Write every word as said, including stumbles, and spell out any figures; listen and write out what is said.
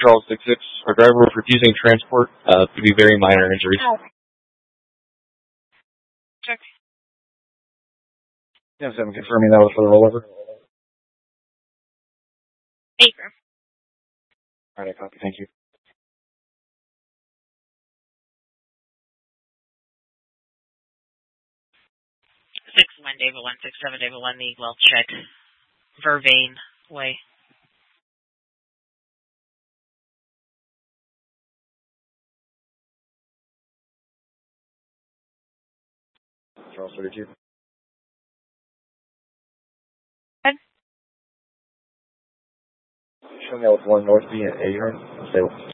Charles six six. Our driver was refusing transport. Uh, could be very minor injuries. Oh. Check. Yes, I'm confirming that was for the rollover. Acre. All right, I copy. Thank you. Six one David one six seven David one the well check. Vervain way. Charles thirty-two. Good. Showing that with one North B and eight yard. Stay with.